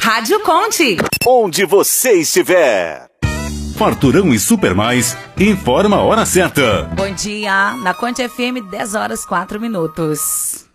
Rádio Conte. Onde você estiver. Farturão e Supermais informa a hora certa. Bom dia, na Conte FM, 10 horas 4 minutos.